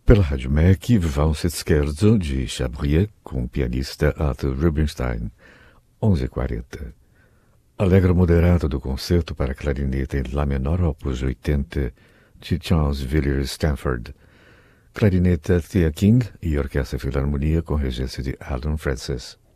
Pela Rádio MEC, Valse Scherzo, de Chabrier, com o pianista Arthur Rubinstein, 11h40. Allegro moderato do concerto para clarinete em Lá menor, opus 80, de Charles Villiers Stanford. Clarineta Thea King e Orquestra Filarmonia com regência de Alan Francis.